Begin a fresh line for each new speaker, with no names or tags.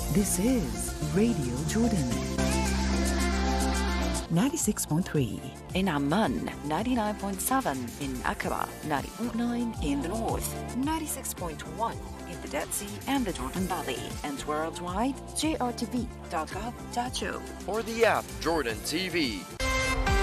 This is Radio Jordan. 96.3
in Amman, 99.7 in Aqaba, 90.9 in the north, 96.1 in the Dead Sea and the Jordan Valley, and worldwide, jrtv.gov.au.
For the app Jordan TV.